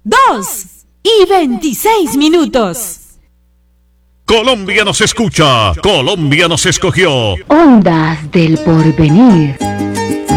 2:26. Colombia nos escucha, Colombia nos escogió. Ondas del Porvenir.